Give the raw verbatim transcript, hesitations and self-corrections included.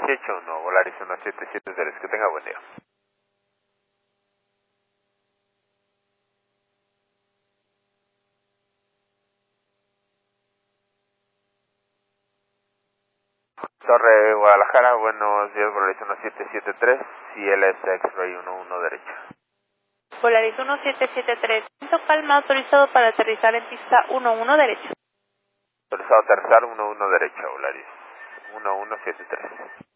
dieciocho uno, Volaris uno siete siete tres, que tenga buen día. Torre Guadalajara, buenos días, Volaris uno siete siete tres, C L S X-Ray uno uno derecha. Volaris uno siete siete tres, viento calma, autorizado para aterrizar en pista uno uno derecha. Autorizado a aterrizar uno uno derecha, Volaris uno uno siete tres.